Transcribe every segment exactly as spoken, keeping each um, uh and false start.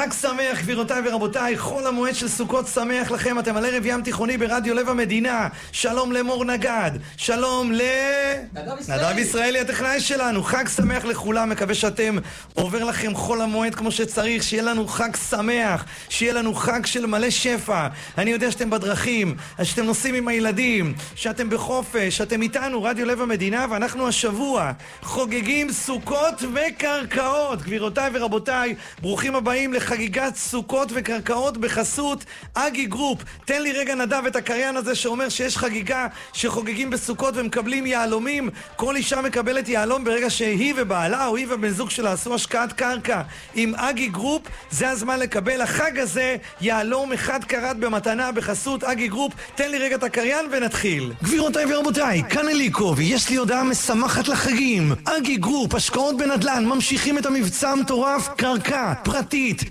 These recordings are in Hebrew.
חג שמח, גבירותיי ורבותיי, חול המועד של סוכות שמח לכם. אתם על ערב ים תיכוני ברדיו לב המדינה. שלום למור נגד, שלום ל... נדב ישראלי. נדב ישראלי הטכנאי שלנו. חג שמח לכולם, מקווה שאתם עובר לכם חול המועד כמו שצריך, שיהיה לנו חג שמח, שיהיה לנו חג של מלא שפע. אני יודע שאתם בדרכים, שאתם נוסעים עם הילדים, שאתם בחופש, שאתם איתנו, רדיו לב המדינה, ואנחנו השבוע חוגגים סוכות וקרקעות. גבירותיי ורבותיי, ברוכים הבאים לחגיגת סוכות וקרקעות בחסות אגי גרופ. תן לי רגע נדב את הקריין הזה שאומר שיש חגיגה שחוגגים בסוכות ומקבלים יעלומים. כל אישה מקבלת יעלום ברגע שהיא ובעלה או היא ובן זוג שלה עשו השקעת קרקע עם אגי גרופ. זה הזמן לקבל החג הזה יעלום אחד קרת במתנה בחסות אגי גרופ. תן לי רגע את הקריין ונתחיל. גבירותיי ורבותיי, כאן אליקו ויש לי הודעה משמחת לחגים. אגי גרופ, השקעות בנדל"ן, ממשיכים את המבצע המטורף קרקע פרטית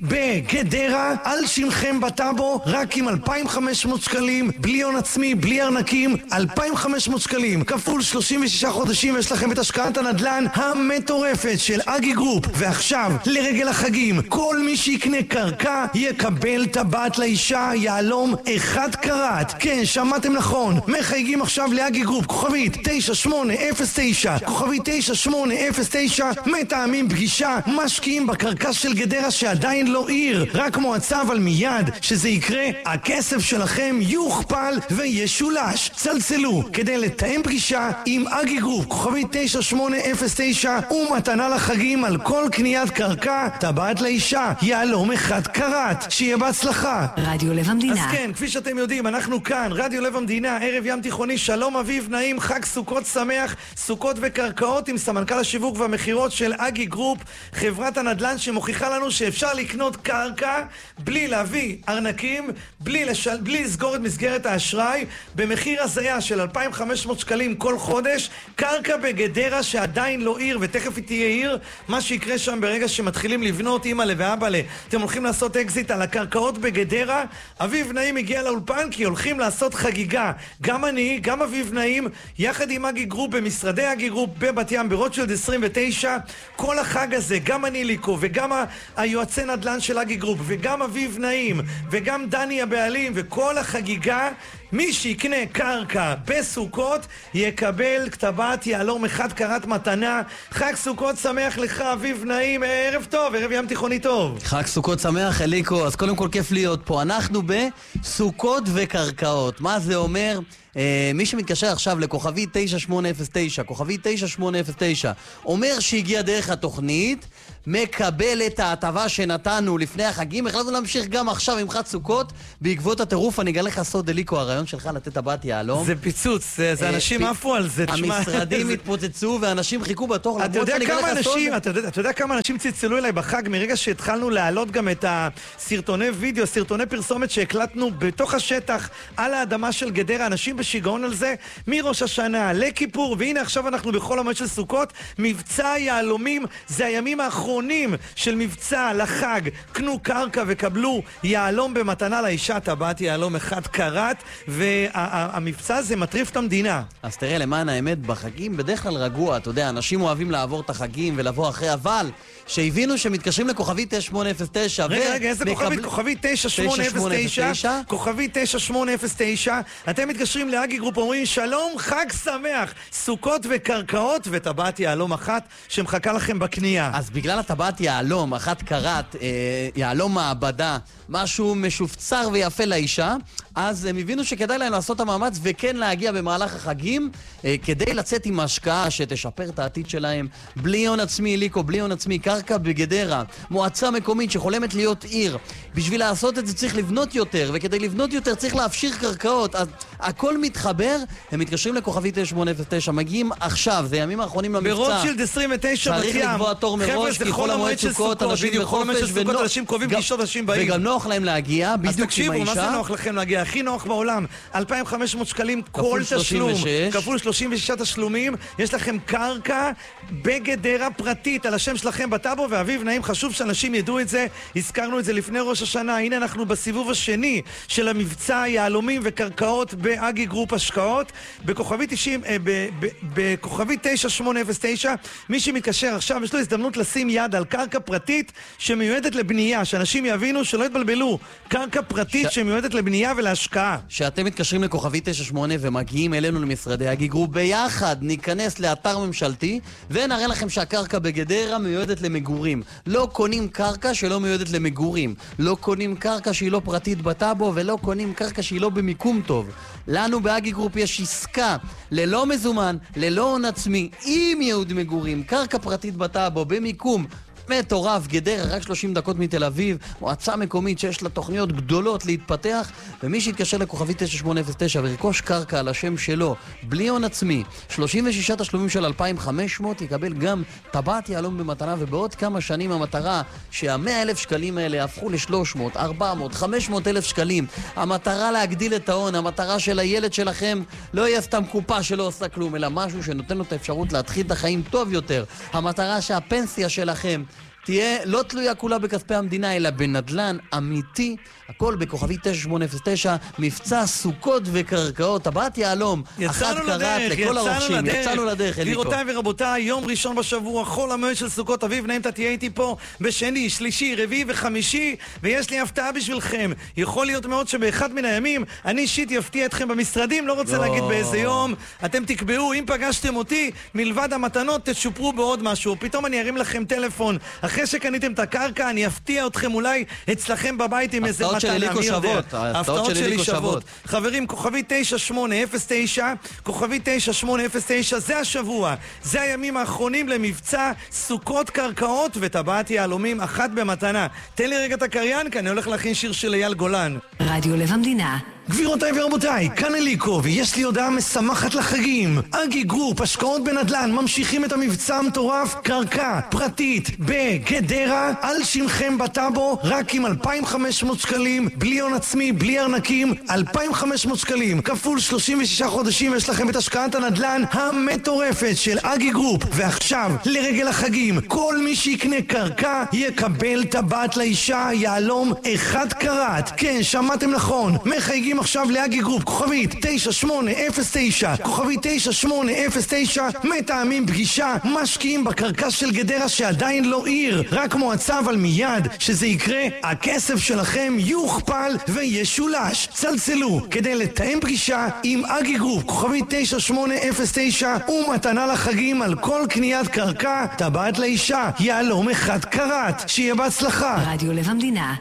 בגדרה על שמכם בטאבו רק עם אלפיים וחמש מאות שקלים, בלי הון עצמי, בלי ארנקים. אלפיים וחמש מאות שקלים כפול שלושים ושישה חודשים, יש לכם את השקעת הנדל"ן המטורפת של אגי גרופ. ועכשיו לרגל החגים, כל מי שיקנה קרקע יקבל טבעת לאישה יעלום אחד קרת. כן, שמעתם נכון, מחייגים עכשיו לאגי גרופ כוכבית תשע שמונה אפס תשע, כוכבית תשע שמונה אפס תשע, מתאמים פגישה, משקיעים בקרקע של גדרה שעדיין לא עיר, רק מועצה, אבל מיד שזה יקרה הכסף שלכם יוכפל וישולש. צלצלו כדי לתאם פגישה עם אגי גרופ כוכבית תשע שמונה אפס תשע, ומתנה לחגים על כל קניית קרקע טבעת לאישה יעלום אחד קרת. שיהיה בהצלחה. רדיו לב המדינה. אז כן, כפי שאתם יודעים, אנחנו כאן רדיו לב המדינה, ערב ים תיכוני. שלום אביב, נעים, חג סוכות שמח, סוכות וקרקעות עם סמנכ"ל השיווק והמחירות של אגי גרופ, חברת הנדל"ן שמוכיחה לנו שאפשר לקנות קרקע בלי להביא ארנקים, בלי, לשל... בלי לסגור את מסגרת האשראי, במחיר הזיה של אלפיים וחמש מאות שקלים כל חודש. קרקע בגדרה שעדיין לא עיר ותכף היא תהיה עיר. מה שיקרה שם ברגע שמתחילים לבנות, אמא לה ואבא לה, אתם הולכים לעשות אקזיט על הקרקעות בגדרה. אביב נעים הגיע לאולפן כי הולכים לעשות חגיגה, גם אני, גם אביב נעים, יחד עם אגי גרופ במשרדי אגי גרופ בבת ים ברוטשילד עשרים ותשע. כל החג הזה, גם אני ליקו וגם היועצי נדל"ן של אגי גרופ וגם אביב נעים וגם דני הבעלים, וכל החגיגה, מי שיקנה קרקע בסוכות יקבל כתבת יעלום אחד קרת מתנה. חג סוכות שמח לך אביב נעים, ערב טוב, ערב ים תיכוני טוב. חג סוכות שמח אליקו, אז קודם כל כיף להיות פה. אנחנו בסוכות וקרקעות. מה זה אומר? אה, מי שמתקשר עכשיו לכוכבי תשע שמונה אפס תשע, כוכבי תשע שמונה אפס תשע, אומר שהגיע דרך התוכנית, מקבל את ההטבה שנתנו לפני החגים. החלטנו להמשיך גם עכשיו עם חג סוכות בעקבות הטירוף. אני אגלה לך סוד אליקו, הרעיון שלך לתת טבעת יעלום זה פיצוץ, זה, זה אנשים עפו על זה. המשרדים התפוצצו ואנשים חיכו בתור. אתה יודע כמה אנשים, אתה יודע, אתה יודע כמה אנשים צלצלו אליי בחג מרגע שהתחלנו להעלות גם את הסרטוני וידאו, סרטוני פרסומת שהקלטנו בתוך השטח על האדמה של גדרה. אנשים בשיגעון על זה מראש השנה לכיפור, והנה עכשיו אנחנו בכל המועד של סוכות. מבצע יעלומים, זה הימים האחרונים של מבצע לחג. קנו קרקע וקבלו יעלום במתנה לאישה, טבעת יעלום אחד קרת, והמבצע הזה מטריף את המדינה. אז תראה, למען האמת, בחגים בדרך כלל רגוע, אתה יודע, אנשים אוהבים לעבור את החגים ולבוא אחרי, אבל שהבינו שמתקשרים לכוכבי תשע שמונה אפס תשע. רגע, רגע, איזה כוכבי? כוכבי תשע שמונה אפס תשע, כוכבי תשע שמונה אפס תשע. אתם מתקשרים לאגי גרופ, אומרים שלום, חג שמח, סוכות וקרקעות וטבעת יעלום אחת שמחכה לכם בקנייה. אז בגלל הטבעת יעלום, אחת קרת, אה, יעלום מעבדה, משהו משופצר ויפה לאישה, אז הם הבינו שכדאי להם לעשות את המאמץ וכן להגיע במהלך החגים אה, כדי לצאת עם השקעה שתשפר את העתיד שלהם. בלי הון עצמי, ליקו, בלי הון עצמי, קרקע בגדרה, מועצה מקומית שחולמת להיות עיר. בשביל לעשות את זה צריך לבנות יותר, וכדי לבנות יותר צריך להפשיר קרקעות. אז הכל מתחבר. הם מתקשרים לכוכבי תשע שמונה אפס תשע, מגיעים עכשיו, זה ימים האחרונים למבצע. ברוטשילד עשרים ותשע בת ים. צריך לקבוע תור מראש, כי כל המועד סוכות, אנשים בחופש, אנשים קובעים פגישות, אנשים באים. וגם נוח להם להגיע, בדיוק עם האישה. אז תקשיבו, מה זה נוח לכם להגיע? הכי נוח בעולם. אלפיים וחמש מאות שקלים כל תשלום. כפול שלושים ושש תשלומים. יש לכם קרקע בגדרה פרטית על השם שלכם בטאבו, ואביב נעים, חשוב שאנשים ידעו את זה. הזכרנו את זה לפני ראש השנה. הנה אנחנו בסיבוב השני של המבצע יהלומים וקרקעות באגי גרופ השקעות. בכוכבי תשעים, אה, ב, ב, בכוכבי תשע שמונה אפס תשע. מי שמתקשר עכשיו יש לו הזדמנות לשים יד על קרקע פרטית שמיועדת לבנייה, שאנשים יבינו, שלא יתבלבלו. קרקע פרטית ש... שמיועדת לבנייה ולהשקעה. שאתם מתקשרים לכוכבי תשע שמונה ומגיעים אלינו למשרדי אגי גרופ, ביחד ניכנס לאתר ממשלתי ונראה לכם שהקרקע בגדרה מיועדת למגורים. לא קונים קרקע שלא מיועדת למגורים. לא קונים קרקע שהיא לא פרטית בטאבו, ולא קונים קרקע שהיא לא במיקום טוב. לנו באגי גרופ יש עסקה ללא מזומן, ללא הון עצמי, עם ייעוד מגורים, קרקע פרטית בטאבו, במיקום מטורף, גדרה, רק שלושים דקות מתל אביב, מועצה מקומית שיש לה תוכניות גדולות להתפתח, ומי שיתקשר לכוכבי תשע שמונה אפס תשע ורכוש קרקע על השם שלו, בלי הון עצמי, שלושים ושש תשלומים של אלפיים וחמש מאות, יקבל גם טבעת יהלום במתנה, ובעוד כמה שנים המטרה שה-מאה אלף שקלים האלה הפכו ל-שלוש מאות, ארבע מאות, חמש מאות אלף שקלים. המטרה להגדיל את ההון, המטרה של הילד שלכם לא יהיה סתם קופה שלא עושה כלום, אלא משהו שנותן לו את האפשרות להתחיל את החיים טוב יותר. המטרה שהפנסיה שלכם תהיה לא תלויה כולה בכספי המדינה, אלא בנדלן אמיתי. הכל בכוכבי תשע שמונה אפס תשע, מבצע סוכות וקרקעות, טבעת יהלום, אחת קרת לכל הרוכשים. יצאנו לדרך, אליקו. גבירותיי ורבותיי, יום ראשון בשבוע, חול המועד של סוכות. אביב נעים, אתה תהיה איתי פה בשני, שלישי, רביעי וחמישי, ויש לי הפתעה בשבילכם. יכול להיות מאוד שבאחד מן הימים אני אישית יפתיע אתכם במשרדים, לא רוצה להגיד באיזה יום. אתם תקבעו, אם פגשתם אותי, מלבד המתנות תשופרו בעוד משהו. פתאום אני ארים לכם טלפון. אחרי שקניתם את הקרקע, אני אפתיע אתכם אולי אצלכם בבית עם איזה מתנה, מי יודע. ההפתעות שלי שוות. חברים, כוכבי תשע שמונה אפס תשע, כוכבי תשע שמונה אפס תשע, זה השבוע. זה הימים האחרונים למבצע סוכות קרקעות וטבעת יהלומים, אחת במתנה. תן לי רגע את הקריין, כי אני הולך להכין שיר של אייל גולן. רדיו לב המדינה. גבירותיי ורבותיי, כאן אליקו, ויש לי הודעה משמחת לחגים. אגי גרופ, השקעות בנדלן, ממשיכים את המבצע המטורף, קרקע פרטית בגדרה, על שמכם בטאבו, רק עם אלפיים וחמש מאות שקלים, בלי הון עצמי, בלי ארנקים, אלפיים וחמש מאות שקלים, כפול שלושים ושש חודשים, יש לכם את השקעת הנדלן המטורפת של אגי גרופ. ועכשיו, לרגל החגים, כל מי שיקנה קרקע יקבל טבעת לאישה יהלום אחד קרת. כן, שמעתם נכון, מחייגים עכשיו לאגי גרופ, כוכבית תשע שמונה אפס תשע, כוכבית תשע שמונה אפס תשע, מתאמים פגישה, משקיעים בקרקע של גדרה שעדיין לא עיר, רק מועצה, אבל מיד שזה יקרה, הכסף שלכם יוכפל וישולש. צלצלו כדי לתאם פגישה עם אגי גרופ, כוכבית תשע שמונה אפס תשע, ומתנה לחגים על כל קניית קרקע, טבעת לאישה, יהלום אחד קרת. שיהיה בהצלחה. רדיו לב המדינה.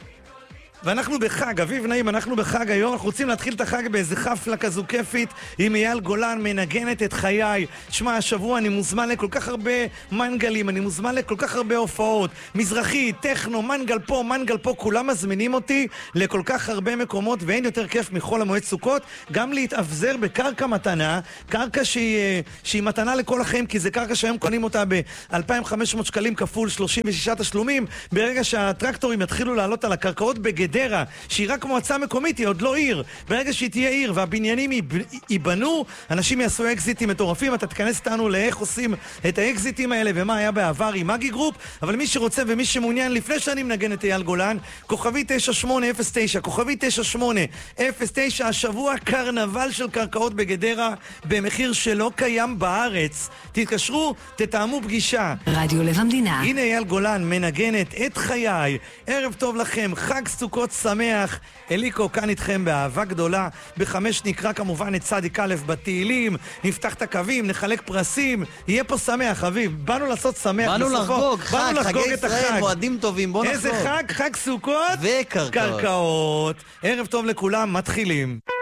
ואנחנו בחג, אביב נעים, אנחנו בחג היום, אנחנו רוצים להתחיל את החג באיזה חפלה כזו כיפית עם אייל גולן, מנגנת את חיי. שמע, השבוע אני מוזמן לכל כך הרבה מנגלים, אני מוזמן לכל כך הרבה הופעות, מזרחי, טכנו, מנגל פה, מנגל פה, כולם מזמינים אותי לכל כך הרבה מקומות, ואין יותר כיף מחול המועד סוכות, גם להתאבזר בקרקע מתנה, קרקע שהיא, שהיא מתנה לכל החיים, כי זה קרקע שהיום קונים אותה ב-אלפיים וחמש מאות שקלים כפול שלושים ושש תשלומים. ברגע שהטרקטורים יתחילו לעלות על הקרקעות בגדרה, גדרה, שהיא רק מועצה מקומית, היא עוד לא עיר. ברגע שהיא תהיה עיר והבניינים ייבנו, אנשים יעשו אקזיטים מטורפים. אתה תכנס איתנו לאיך עושים את האקזיטים האלה ומה היה בעבר עם אגי גרופ. אבל מי שרוצה ומי שמעוניין, לפני שאני מנגן את אייל גולן, כוכבי תשע שמונה אפס תשע, כוכבי תשע שמונה אפס תשע, השבוע קרנבל של קרקעות בגדרה במחיר שלא קיים בארץ. תתקשרו, תתאמו פגישה. רדיו לב המדינה. הנה אייל גולן מנגנת את חיי. ערב טוב לכם, חג סוכות שמח. אליקו כאן איתכם באהבה גדולה. בחמש נקרא כמובן את צדיק א' בתהילים, נפתח את הקווים, נחלק פרסים, יהיה פה שמח. אביב, באנו לעשות שמח. באנו לחגוג, חג, חגי ישראל, מועדים טובים, בוא נחגוג. איזה חג, חג סוכות וקרקעות. קרקעות. ערב טוב לכולם, מתחילים.